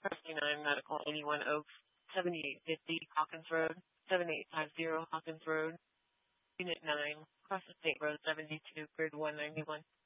Rescue 9 Medical 81 Oaks, 7850 Hawkins Road, 7850 Hawkins Road, Unit 9, across the State Road 72, Grid 191.